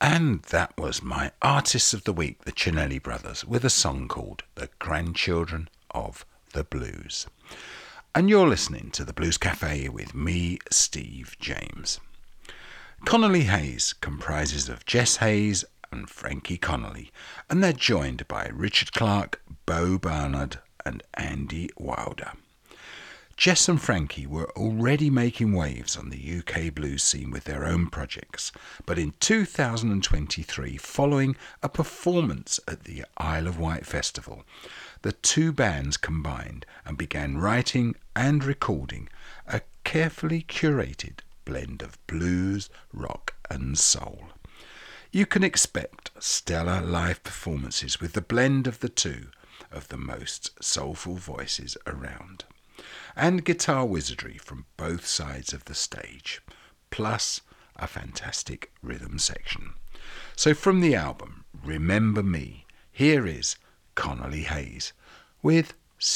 And that was my Artists of the Week, the Cinelli Brothers, with a song called The Grandchildren of the Blues. And you're listening to the Blues Cafe with me, Steve James. Connolly Hayes comprises of Jess Hayes and Frankie Connolly, and they're joined by Richard Clark, Bo Barnard and Andy Wilder. Jess and Frankie were already making waves on the UK blues scene with their own projects, but in 2023, following a performance at the Isle of Wight Festival, the two bands combined and began writing and recording a carefully curated blend of blues, rock and soul. You can expect stellar live performances with the blend of the two of the most soulful voices around, and guitar wizardry from both sides of the stage, plus a fantastic rhythm section. So from the album Remember Me, here is Connolly Hayes with